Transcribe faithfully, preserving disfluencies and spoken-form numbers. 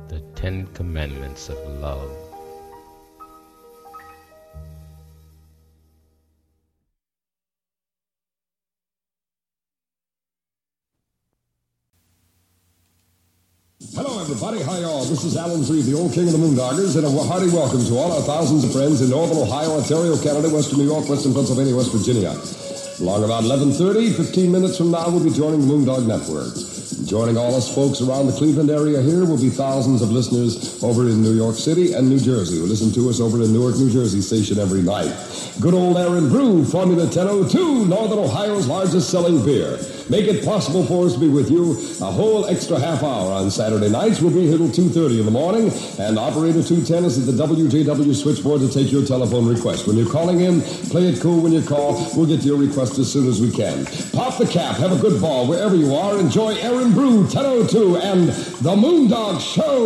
the Ten Commandments of love. Hello, everybody. Hi, y'all. This is Alan Freed, the old king of the Moondoggers, and a hearty welcome to all our thousands of friends in Northern Ohio, Ontario, Canada, Western New York, Western Pennsylvania, West Virginia. Along about eleven thirty, fifteen minutes from now, we'll be joining the Moondog Network. Joining all us folks around the Cleveland area here will be thousands of listeners over in New York City and New Jersey who listen to us over in Newark, New Jersey station every night. Good old Aaron Brew, Formula ten oh two, Northern Ohio's largest selling beer. Make it possible for us to be with you a whole extra half hour on Saturday nights. We'll be here till two thirty in the morning, and Operator two ten is at the W J W switchboard to take your telephone request. When you're calling in, play it cool when you call. We'll get to your request as soon as we can. Pop the cap, have a good ball wherever you are. Enjoy Aaron Brew ten oh two and the Moondog Show.